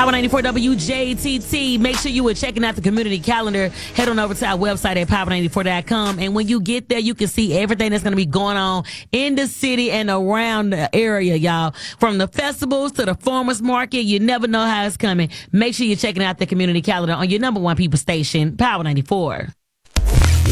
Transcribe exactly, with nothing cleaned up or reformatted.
Power ninety-four W J T T. Make sure you are checking out the community calendar. Head on over to our website at power ninety-four dot com. And when you get there, you can see everything that's going to be going on in the city and around the area, y'all. From the festivals to the farmers market, you never know how it's coming. Make sure you're checking out the community calendar on your number one people station, Power ninety-four.